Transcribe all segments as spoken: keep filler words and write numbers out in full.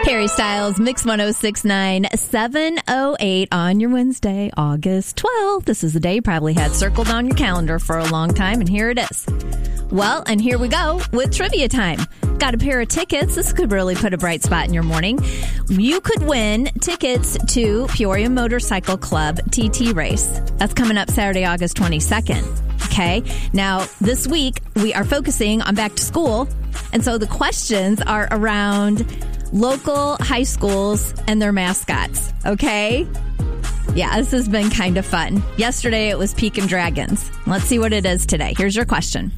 Harry Styles, Mix ten sixty-nine, seven oh eight on your Wednesday, August twelfth. This is the day you probably had circled on your calendar for a long time, and here it is. Well, and here we go with trivia time. Got a pair of tickets. This could really put a bright spot in your morning. You could win tickets to Peoria Motorcycle Club T T Race. That's coming up Saturday, August twenty-second. Okay. Now, this week, we are focusing on back to school. And so the questions are around local high schools and their mascots. Okay. Yeah, this has been kind of fun. Yesterday, it was Pekin Dragons. Let's see what it is today. Here's your question.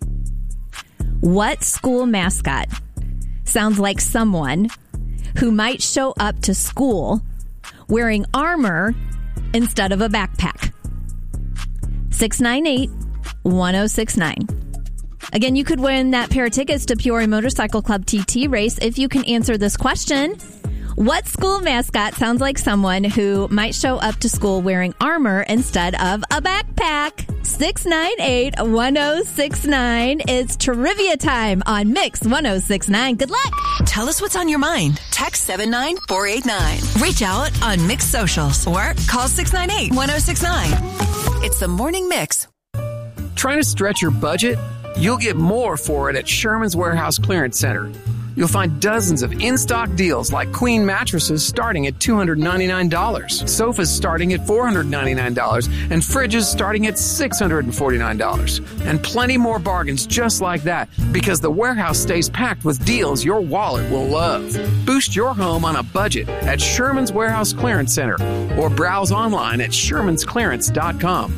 What school mascot sounds like someone who might show up to school wearing armor instead of a backpack? six nine eight, one oh six nine. Again, you could win that pair of tickets to Peoria Motorcycle Club T T Race if you can answer this question. What school mascot sounds like someone who might show up to school wearing armor instead of a backpack? six nine eight, one oh six nine. It's trivia time on Mix ten sixty-nine. Good luck. Tell us what's on your mind. Text seven nine four eight nine. Reach out on Mix Socials or call six nine eight, one oh six nine. It's the Morning Mix. Trying to stretch your budget? You'll get more for it at Sherman's Warehouse Clearance Center. You'll find dozens of in-stock deals like queen mattresses starting at two hundred ninety-nine dollars, sofas starting at four hundred ninety-nine dollars, and fridges starting at six hundred forty-nine dollars. And plenty more bargains just like that because the warehouse stays packed with deals your wallet will love. Boost your home on a budget at Sherman's Warehouse Clearance Center or browse online at shermans clearance dot com.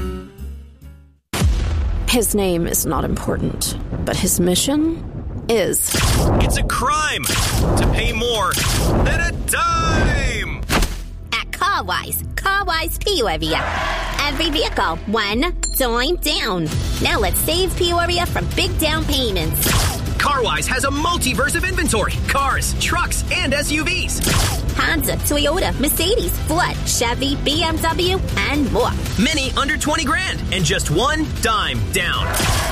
His name is not important, but his mission is. It's a crime to pay more than a dime. At CarWise, CarWise Peoria. Every vehicle, one dime down. Now let's save Peoria from big down payments. CarWise has a multiverse of inventory. Cars, trucks, and S U Vs. Honda, Toyota, Mercedes, Ford, Chevy, B M W, and more. Many under twenty grand and just one dime down.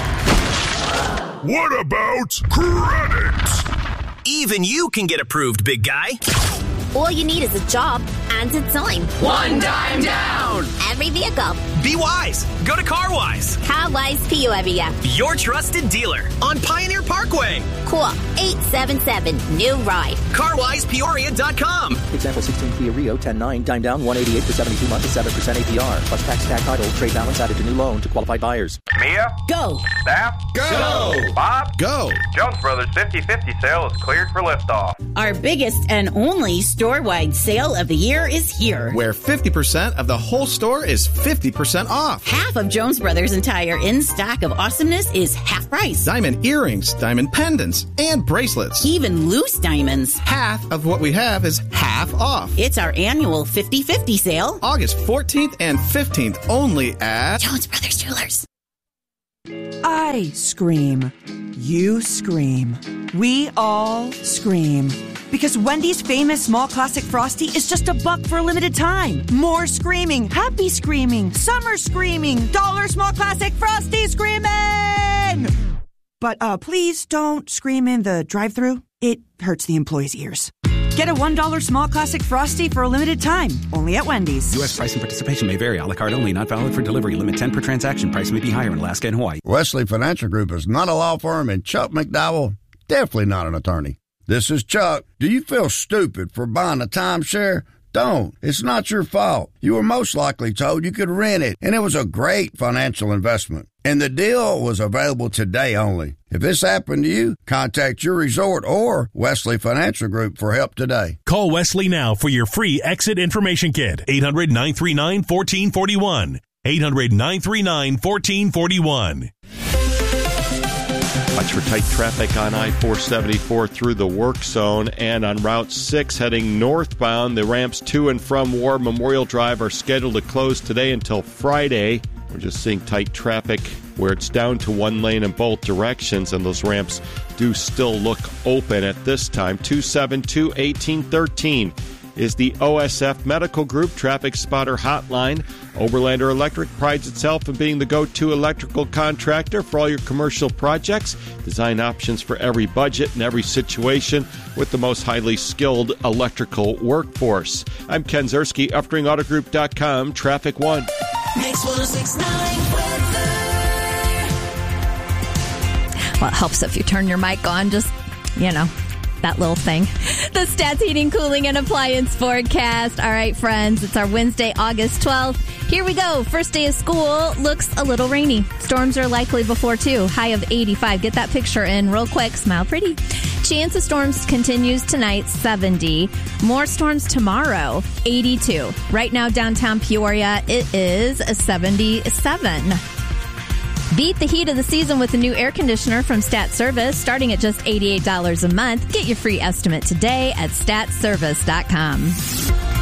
What about credit? Even you can get approved, big guy. All you need is a job and a dime. One dime down. Every vehicle. Be wise. Go to CarWise. CarWise Peoria. Your trusted dealer on Pioneer Parkway. Call eight seven seven, new ride. car wise peoria dot com. Example sixteen Kia Rio ten nine, dime down one eighty-eight for seventy-two months at seven percent A P R. Plus tax, tag title, trade balance added to new loan to qualified buyers. Mia? Go. Staff? Go. Bob? Go. Jones Brothers fifty fifty sale is cleared for liftoff. Our biggest and only store-wide sale of the year is here. Where fifty percent of the whole store is fifty percent off. Half of Jones Brothers' entire in-stock of awesomeness is half price. Diamond earrings, diamond pendants, and bracelets. Even loose diamonds. Half of what we have is half off. It's our annual fifty fifty sale. August fourteenth and fifteenth only at Jones Brothers Jewelers. I scream. You scream. We all scream. Because Wendy's famous small classic Frosty is just a buck for a limited time. More screaming, happy screaming, summer screaming, dollar small classic Frosty screaming! But uh, please don't scream in the drive-thru. It hurts the employees' ears. Get a one dollar small classic Frosty for a limited time. Only at Wendy's. U S price and participation may vary. A la carte only. Not valid for delivery. Limit ten per transaction. Price may be higher in Alaska and Hawaii. Wesley Financial Group is not a law firm, and Chuck McDowell, definitely not an attorney. This is Chuck. Do you feel stupid for buying a timeshare? Don't. It's not your fault. You were most likely told you could rent it, and it was a great financial investment. And the deal was available today only. If this happened to you, contact your resort or Wesley Financial Group for help today. Call Wesley now for your free exit information kit. eight hundred, nine three nine, one four four one. eight hundred, nine three nine, one four four one. Watch for tight traffic on I four seventy-four through the work zone and on Route six heading northbound. The ramps to and from War Memorial Drive are scheduled to close today until Friday. We're just seeing tight traffic where it's down to one lane in both directions, and those ramps do still look open at this time. two seven two, one eight one three is the O S F Medical Group Traffic Spotter Hotline. Oberlander Electric prides itself in being the go-to electrical contractor for all your commercial projects. Design options for every budget and every situation with the most highly skilled electrical workforce. I'm Ken Zerski, Uftring Auto Group dot com, Traffic One. Mix one oh six point nine weather. Well, it helps if you turn your mic on, just, you know, that little thing. The Stats Heating, Cooling, and Appliance forecast. All right, friends, it's our Wednesday, August twelfth. Here we go. First day of school looks a little rainy. Storms are likely before two. High of eighty-five. Get that picture in real quick. Smile pretty. Chance of storms continues tonight, seventy. More storms tomorrow, eighty-two. Right now, downtown Peoria, it is seventy-seven. Beat the heat of the season with a new air conditioner from Stat Service, starting at just eighty-eight dollars a month. Get your free estimate today at stat service dot com.